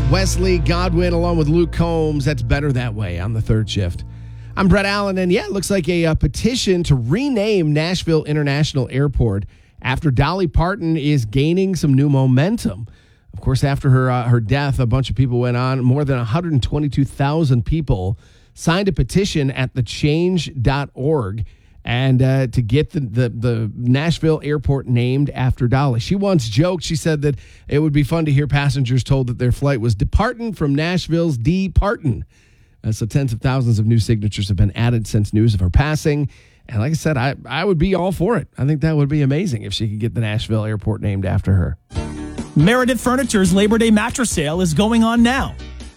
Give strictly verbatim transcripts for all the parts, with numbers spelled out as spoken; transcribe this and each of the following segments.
Wesley Godwin along with Luke Combs. That's Better That Way on the third shift. I'm Brett Allen, and yeah, it looks like a, a petition to rename Nashville International Airport after Dolly Parton is gaining some new momentum. Of course, after her uh, her death, a bunch of people went on. More than one hundred twenty-two thousand people signed a petition at the change dot org and uh, to get the, the, the Nashville airport named after Dolly. She once joked, she said that it would be fun to hear passengers told that their flight was departing from Nashville's D. Parton. Uh, so tens of thousands of new signatures have been added since news of her passing. And like I said, I, I would be all for it. I think that would be amazing if she could get the Nashville airport named after her. Meredith Furniture's Labor Day mattress sale is going on now.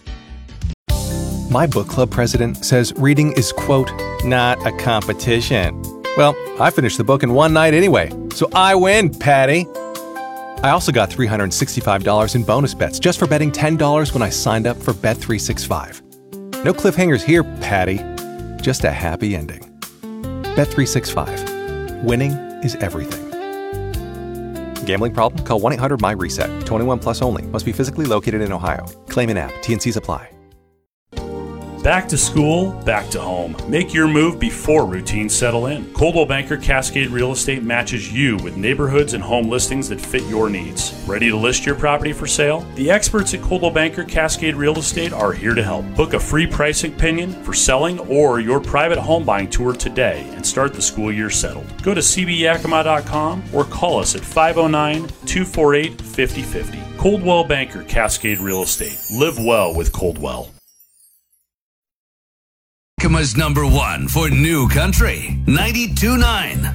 My book club president says reading is, quote, not a competition. Well, I finished the book in one night anyway, so I win, Patty. I also got three hundred sixty-five dollars in bonus bets just for betting ten dollars when I signed up for Bet three sixty-five. No cliffhangers here, Patty. Just a happy ending. Bet three sixty-five. Winning is everything. Gambling problem? Call one eight hundred my reset. twenty-one plus only. Must be physically located in Ohio. Claim in app. T and Cs apply. Back to school, back to home. Make your move before routines settle in. Coldwell Banker Cascade Real Estate matches you with neighborhoods and home listings that fit your needs. Ready to list your property for sale? The experts at Coldwell Banker Cascade Real Estate are here to help. Book a free pricing opinion for selling or your private home buying tour today and start the school year settled. Go to c b yakima dot com or call us at five oh nine, two four eight, five oh five oh. Coldwell Banker Cascade Real Estate. Live well with Coldwell. Yakima's number one for new country, ninety-two point nine.